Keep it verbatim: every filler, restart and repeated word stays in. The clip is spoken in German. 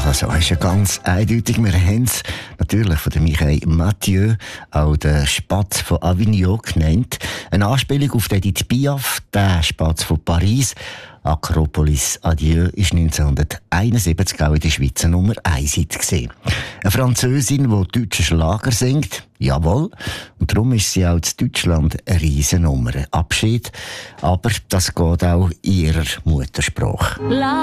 Also, ist ja ganz eindeutig. Wir haben es natürlich von der Mireille Mathieu, auch der Spatz von Avignon genannt. Eine Anspielung auf Edith Piaf, der Spatz von Paris. Akropolis Adieu ist neunzehnhunderteinundsiebzig auch in der Schweizer Nummer eins Hit gewesen. Eine Französin, die deutsche Schlager singt, jawohl. Und darum ist sie auch in Deutschland eine Riesennummer. Abschied, aber das geht auch in ihrer Muttersprache.